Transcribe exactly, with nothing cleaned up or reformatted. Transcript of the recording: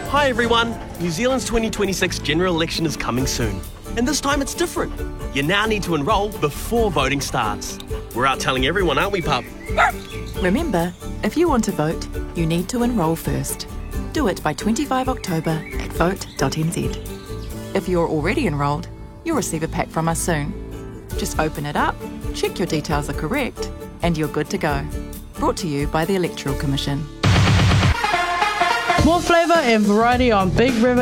Hi everyone! New Zealand's twenty twenty-six general election is coming soon. And this time it's different. You now need to enrol before voting starts. We're out telling everyone, aren't we, pup? Remember, if you want to vote, you need to enrol first. Do it by twenty-fifth of October at vote dot n z. If you're already enrolled, you'll receive a pack from us soon. Just open it up, check your details are correct, and you're good to go. Brought to you by the Electoral Commission. More flavour and variety on Big River